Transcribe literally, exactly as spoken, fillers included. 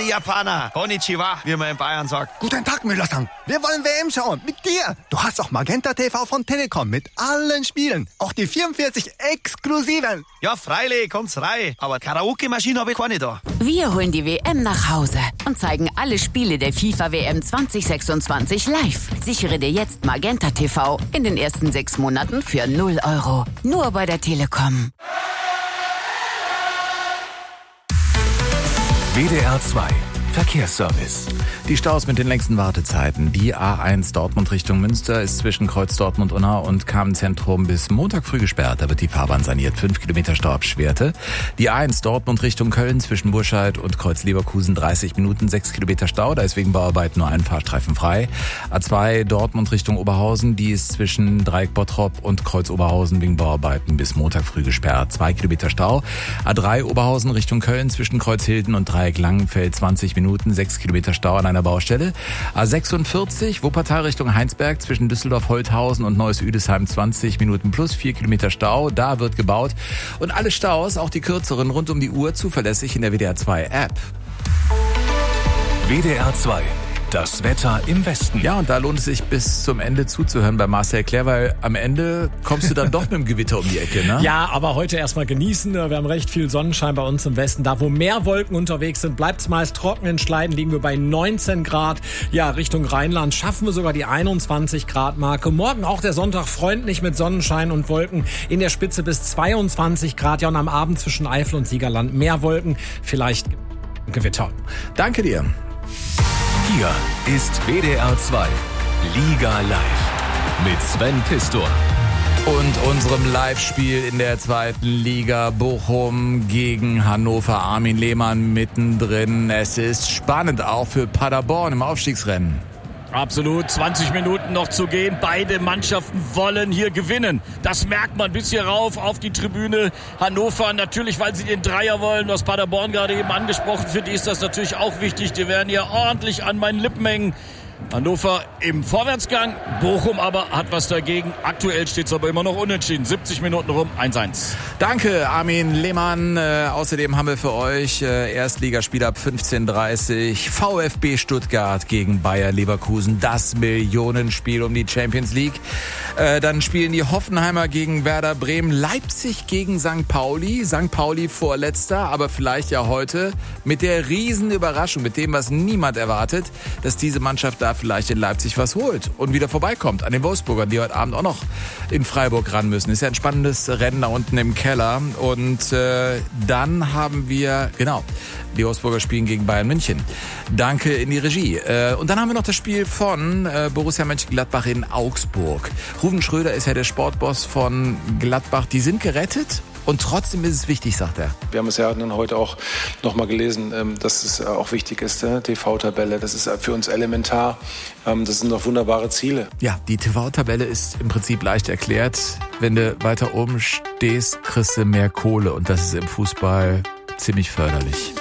die Japaner. Konnichiwa, wie man in Bayern sagt. Guten Tag, Müller-san. Wir wollen W M schauen. Mit dir. Du hast doch Magenta T V von Telekom mit allen Spielen. Auch die vierundvierzig exklusiven. Ja, freilich, kommt's rein. Aber Karaoke-Maschine habe ich keine da. Wir holen die W M nach Hause und zeigen alle Spiele der FIFA W M zwanzig sechsundzwanzig live. Sichere dir jetzt Magenta T V in den ersten sechs Monaten für null Euro. Nur bei der Telekom. W D R zwei Verkehrsservice. Die Staus mit den längsten Wartezeiten. Die A eins Dortmund Richtung Münster ist zwischen Kreuz Dortmund-Unna und Kamenz-Zentrum bis Montag früh gesperrt. Da wird die Fahrbahn saniert. Fünf Kilometer Stau ab Schwerte. Die A eins Dortmund Richtung Köln zwischen Burscheid und Kreuz Leverkusen dreißig Minuten, sechs Kilometer Stau. Da ist wegen Bauarbeiten nur ein Fahrstreifen frei. A zwei Dortmund Richtung Oberhausen. Die ist zwischen Dreieck Bottrop und Kreuz Oberhausen wegen Bauarbeiten bis Montag früh gesperrt. Zwei Kilometer Stau. A drei Oberhausen Richtung Köln zwischen Kreuz Hilden und Dreieck Langenfeld zwanzig Minuten, sechs Kilometer Stau an einer Baustelle. A sechsundvierzig Wuppertal Richtung Heinsberg zwischen Düsseldorf-Holthausen und Neuss-Üdesheim zwanzig Minuten plus vier Kilometer Stau. Da wird gebaut. Und alle Staus, auch die kürzeren, rund um die Uhr zuverlässig in der W D R zwei App. W D R zwei. Das Wetter im Westen. Ja, und da lohnt es sich bis zum Ende zuzuhören bei Marcel Claire, weil am Ende kommst du dann doch mit dem Gewitter um die Ecke, ne? Ja, aber heute erstmal genießen. Wir haben recht viel Sonnenschein bei uns im Westen. Da, wo mehr Wolken unterwegs sind, bleibt es meist trocken. In Schleiden liegen wir bei neunzehn Grad. Ja, Richtung Rheinland schaffen wir sogar die einundzwanzig Grad Marke. Morgen auch der Sonntag freundlich mit Sonnenschein und Wolken. In der Spitze bis zweiundzwanzig Grad. Ja, und am Abend zwischen Eifel und Siegerland mehr Wolken. Vielleicht Gewitter. Danke dir. Hier ist W D R zwei Liga Live mit Sven Pistor. Und unserem Live-Spiel in der zweiten Liga Bochum gegen Hannover. Armin Lehmann mittendrin. Es ist spannend auch für Paderborn im Aufstiegsrennen. Absolut, zwanzig Minuten noch zu gehen. Beide Mannschaften wollen hier gewinnen. Das merkt man bis hier rauf auf die Tribüne. Hannover natürlich, weil sie den Dreier wollen, was Paderborn gerade eben angesprochen. Für die ist das natürlich auch wichtig. Die werden hier ordentlich an meinen Lippen hängen. Hannover im Vorwärtsgang, Bochum aber hat was dagegen. Aktuell steht es aber immer noch unentschieden. siebzig Minuten rum, eins eins. Danke, Armin Lehmann. Äh, außerdem haben wir für euch äh, Erstligaspiel ab fünfzehn Uhr dreißig. VfB Stuttgart gegen Bayer Leverkusen. Das Millionenspiel um die Champions League. Äh, dann spielen die Hoffenheimer gegen Werder Bremen. Leipzig gegen Sankt Pauli. Sankt Pauli vorletzter, aber vielleicht ja heute mit der riesen Überraschung, mit dem, was niemand erwartet, dass diese Mannschaft da vielleicht in Leipzig was holt und wieder vorbeikommt an den Wolfsburgern, die heute Abend auch noch in Freiburg ran müssen. Ist ja ein spannendes Rennen da unten im Keller. Und äh, dann haben wir, genau, die Wolfsburger spielen gegen Bayern München. Danke in die Regie. Äh, und dann haben wir noch das Spiel von äh, Borussia Mönchengladbach in Augsburg. Ruven Schröder ist ja der Sportboss von Gladbach. Die sind gerettet. Und trotzdem ist es wichtig, sagt er. Wir haben es ja dann heute auch noch mal gelesen, dass es auch wichtig ist, T V-Tabelle. Das ist für uns elementar. Das sind doch wunderbare Ziele. Ja, die T V-Tabelle ist im Prinzip leicht erklärt. Wenn du weiter oben stehst, kriegst du mehr Kohle. Und das ist im Fußball ziemlich förderlich.